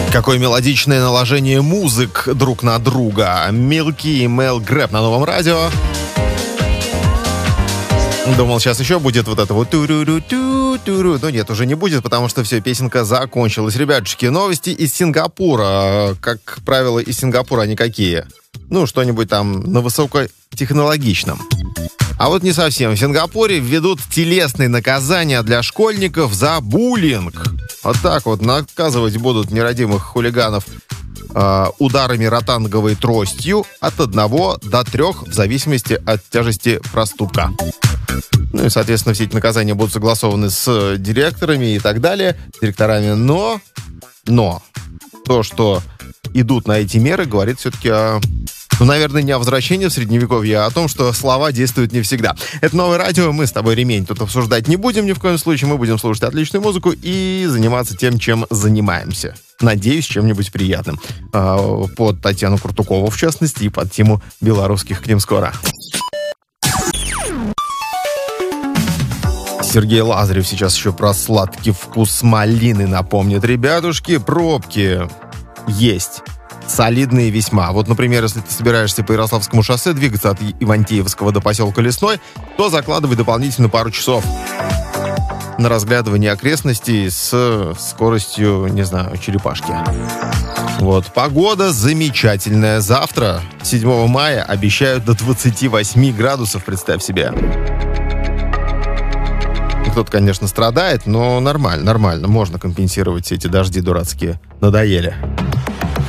Какое мелодичное наложение музык друг на друга. Milky и Mel Grab на Новом радио. Думал, сейчас еще будет вот это вот туру-ру-ту-туру. Но нет, уже не будет, потому что все, песенка закончилась. Ребятушки, новости из Сингапура. Как правило, из Сингапура они какие? Ну, что-нибудь там на высокотехнологичном. А вот не совсем. В Сингапуре введут телесные наказания для школьников за буллинг. Вот так вот наказывать будут нерадимых хулиганов ударами ротанговой тростью от 1 до 3 в зависимости от тяжести проступка. Ну и, соответственно, все эти наказания будут согласованы с директорами и так далее, директорами. Но то, что идут на эти меры, говорит все-таки о... Ну, наверное, не о возвращении в Средневековье, а о том, что слова действуют не всегда. Это Новое радио, мы с тобой ремень тут обсуждать не будем ни в коем случае, мы будем слушать отличную музыку и заниматься тем, чем занимаемся. Надеюсь, чем-нибудь приятным. Под Татьяну Куртукову, в частности, и под тему белорусских к ним скоро. Сергей Лазарев сейчас еще про сладкий вкус малины напомнит. Ребятушки, пробки есть. Солидные весьма. Вот, например, если ты собираешься по Ярославскому шоссе двигаться от Ивантеевского до поселка Лесной, то закладывай дополнительно пару часов на разглядывание окрестностей с скоростью, не знаю, черепашки. Вот. Погода замечательная. Завтра, 7 мая, обещают до 28 градусов, представь себе. Кто-то, конечно, страдает, но нормально. Можно компенсировать все эти дожди дурацкие. Надоели.